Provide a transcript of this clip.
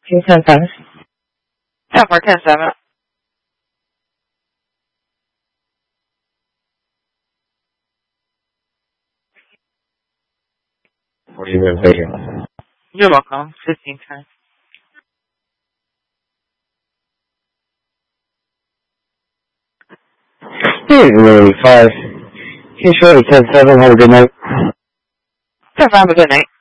210-7. 10-4-10-7. What are you going to take? You're welcome. 15-10. Hey, really, 5. Hey, Shorty, 10-7, have a good night. 10-5, have a good night.